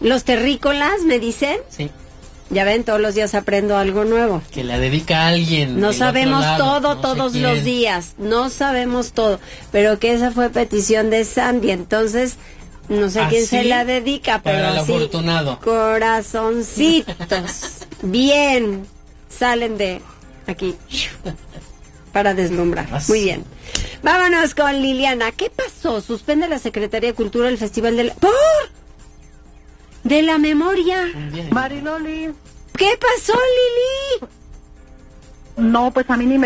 Los terrícolas, me dicen. Sí. Ya ven, todos los días aprendo algo nuevo. Que la dedica a alguien. No sabemos todo, no todos sé los días. No sabemos todo. Pero que esa fue petición de Sandy. Entonces, no sé quién se la dedica, pero para el así. afortunado. Corazoncitos. Bien. Salen de aquí. Para deslumbrar. Muy bien. Vámonos con Liliana. ¿Qué pasó? Suspende la Secretaría de Cultura el Festival de la... ¡Por! De la memoria. Mariloli. ¿Qué pasó, Lili? No, pues a mí ni me